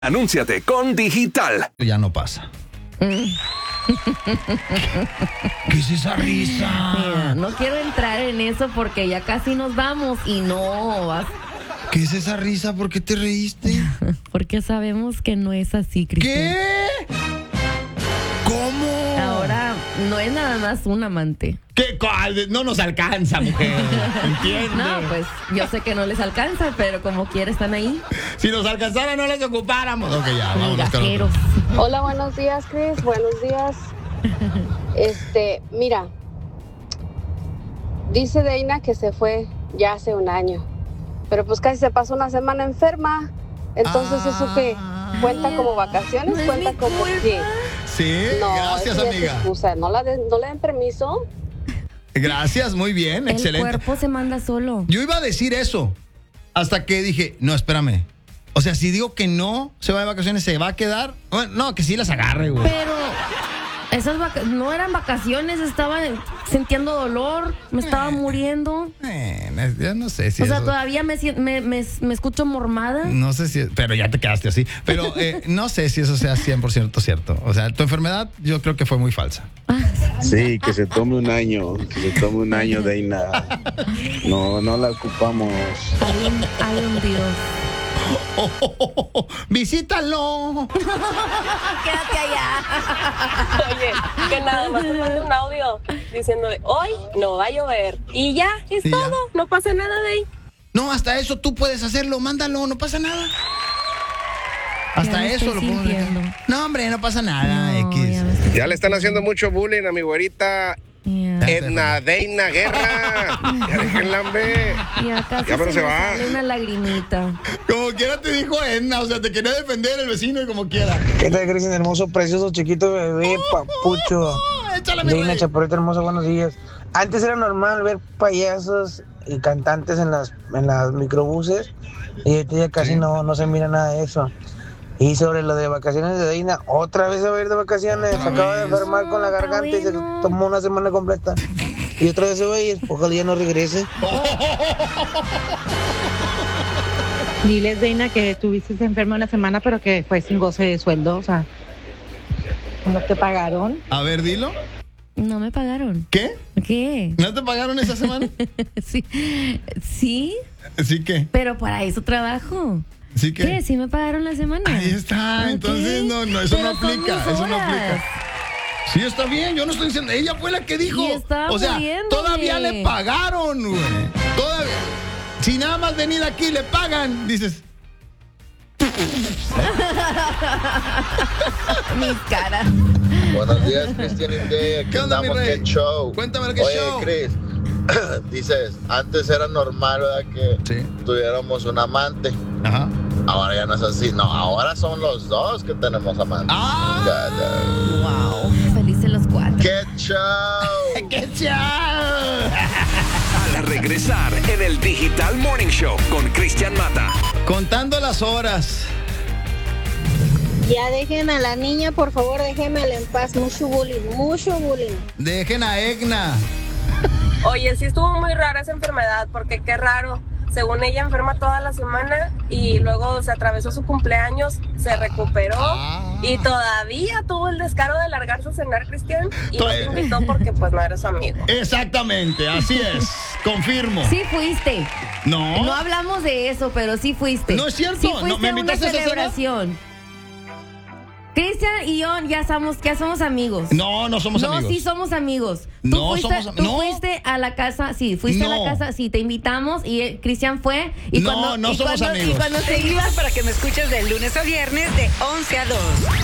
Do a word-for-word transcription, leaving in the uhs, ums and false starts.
Anúnciate con Digital. Ya no pasa. ¿Qué es esa risa? Mira, no quiero entrar en eso porque ya casi nos vamos y no vas. ¿Qué es esa risa? ¿Por qué te reíste? Porque sabemos que no es así, Cristian. ¿Qué? ¿Cómo? Ahora no es nada más un amante. ¿Qué? No nos alcanza, mujer. ¿Entiendes? No, pues yo sé que no les alcanza, pero como quiera están ahí. Si nos alcanzara no les ocupáramos. Ok, ya, vámonos. Gajeros. Hola, buenos días, Chris. Buenos días. Este, mira, dice Deina que se fue ya hace un año, pero pues casi se pasó una semana enferma. Entonces, Ah. ¿eso qué? ¿Cuenta como vacaciones? No es ¿Cuenta mi como culpa. qué? Sí, No, gracias, eso ya es amiga. excusa. ¿No, la den- ¿No le den permiso? Gracias, muy bien, El excelente. cuerpo se manda solo. Yo iba a decir eso, hasta que dije, no, espérame. O sea, si digo que no se va de vacaciones, ¿se va a quedar? Bueno, no, que sí las agarre, güey. Pero esas vaca- no eran vacaciones, estaba sintiendo dolor, me estaba muriendo. Eh, ya no sé si O sea, eso- todavía me, sien- me, me, me escucho mormada. No sé si... Pero ya te quedaste así. Pero eh, no sé si eso sea cien por ciento cierto. O sea, tu enfermedad yo creo que fue muy falsa. Sí, que se tome un año, que se tome un año, Deina. No, no la ocupamos. Hay un, hay un Dios. Oh, oh, oh, oh, ¡visítalo! Quédate allá. Oye, que nada más te mande un audio diciendo de hoy no va a llover. Y ya, es Y ya. todo. No pasa nada de ahí. No, hasta eso tú puedes hacerlo. Mándalo, no pasa nada. Ya Hasta me eso estoy lo pongo. sintiendo. No, hombre, no pasa nada. No, X. ya me estoy Ya le están haciendo mucho bullying a mi güerita Ya, Edna Deina Guerra. Ya déjenla, hombre. ya casi Ya, pero se se me va. sale una lagrimita. Como quiera te dijo Edna, o sea, te quería defender el vecino y como quiera. ¿Qué tal, Cristian? Hermoso, precioso, chiquito, bebé, papucho. Oh, échale, mi Deina rey. Chaparrita hermosa, buenos días. Antes era normal ver payasos y cantantes en las, en las microbuses y ahorita ya casi Sí. no, no se mira nada de eso. Y sobre lo de vacaciones de Deina, otra vez se va a ir de vacaciones. Se acaba de enfermar con la Está garganta y se bueno. tomó una semana completa. Y otra vez se va a ir, ojalá ya no regrese. Diles, Deina, que estuviste enferma una semana, pero que fue sin goce de sueldo, o sea, no te pagaron. A ver, dilo. No me pagaron. ¿Qué? ¿Qué? ¿No te pagaron esa semana? Sí, sí, Sí que, pero para eso trabajo. sí que. ¿Qué? ¿Sí me pagaron la semana? Ahí está, Ok. entonces no, no, eso Pero no son aplica, mis eso no horas. aplica. Sí, está bien, yo no estoy diciendo, ella fue la que dijo. Y estaba O sea, muriéndome. todavía le pagaron, güey. Todavía. Si nada más venir aquí le pagan, dices, Mi cara. Buenos días, Cristian y Day. Aquí ¿qué onda, mi andamos, rey? qué show. Cuéntame qué Oye, show. Chris, dices, antes era normal, ¿verdad? Que Sí. tuviéramos un amante. Ajá. Ahora ya no es así. No, ahora son los dos que tenemos amantes. ¡Ah! Ya, ya. Wow. Felices los cuatro. ¡Qué show! ¡Qué chao! Al regresar en el Digital Morning Show con Cristian Mata. Contando las horas. Ya dejen a la niña, por favor, déjenmela en paz. Mucho bullying, mucho bullying. Dejen a Egna. Oye, sí estuvo muy rara esa enfermedad, porque qué raro. Según ella enferma toda la semana y luego se atravesó su cumpleaños, se recuperó Ah. y todavía tuvo el descaro de largarse a cenar, Cristian, y no te Todavía. invitó porque pues no eres su amigo. Exactamente, así es. Confirmo. Sí fuiste. No. No hablamos de eso, pero sí fuiste. No es cierto. Sí No, fuiste ¿me a una invitaste a esa cena? celebración. Cristian y yo ya somos, ya somos amigos. No, no somos no, amigos. sí somos amigos. Tú No fuiste, somos am- tú no. fuiste a la casa, sí, fuiste No. a la casa, sí, te invitamos y eh, Cristian fue. Y No, cuando, no y somos cuando, amigos. Y cuando se iba Seguimos para que me escuches de lunes a viernes de once a dos.